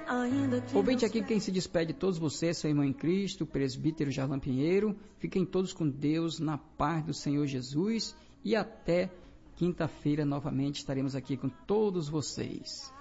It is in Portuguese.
Ouvinte, aqui quem se despede de todos vocês, seu irmão em Cristo, o presbítero Jarlan Pinheiro. Fiquem todos com Deus, na paz do Senhor Jesus, e até quinta-feira novamente estaremos aqui com todos vocês.